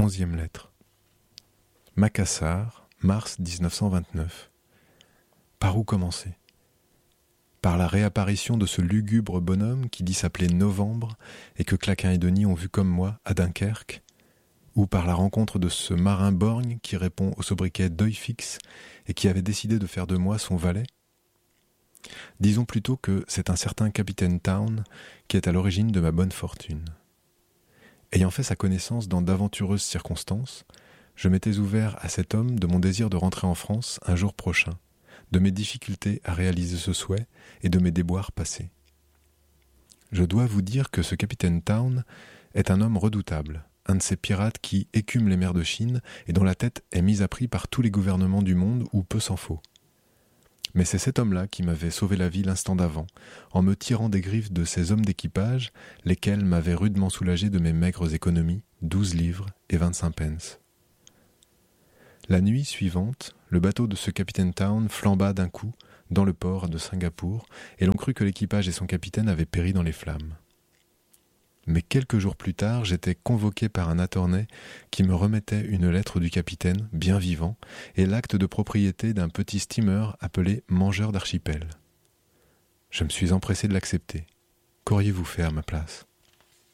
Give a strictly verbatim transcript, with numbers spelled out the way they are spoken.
Onzième lettre. Macassar, mars dix-neuf cent vingt-neuf. Par où commencer ? Par la réapparition de ce lugubre bonhomme qui dit s'appeler Novembre et que Claquin et Denis ont vu comme moi à Dunkerque ? Ou par la rencontre de ce marin borgne qui répond au sobriquet d'œil fixe et qui avait décidé de faire de moi son valet ? Disons plutôt que c'est un certain capitaine Town qui est à l'origine de ma bonne fortune. Ayant fait sa connaissance dans d'aventureuses circonstances, je m'étais ouvert à cet homme de mon désir de rentrer en France un jour prochain, de mes difficultés à réaliser ce souhait et de mes déboires passés. Je dois vous dire que ce capitaine Town est un homme redoutable, un de ces pirates qui écument les mers de Chine et dont la tête est mise à prix par tous les gouvernements du monde ou peu s'en faut. Mais c'est cet homme-là qui m'avait sauvé la vie l'instant d'avant, en me tirant des griffes de ces hommes d'équipage, lesquels m'avaient rudement soulagé de mes maigres économies, douze livres et vingt-cinq pence. La nuit suivante, le bateau de ce capitaine Town flamba d'un coup dans le port de Singapour, et l'on crut que l'équipage et son capitaine avaient péri dans les flammes. Mais quelques jours plus tard, j'étais convoqué par un attorney qui me remettait une lettre du capitaine, bien vivant, et l'acte de propriété d'un petit steamer appelé Mangeur d'Archipel. Je me suis empressé de l'accepter. Qu'auriez-vous fait à ma place ?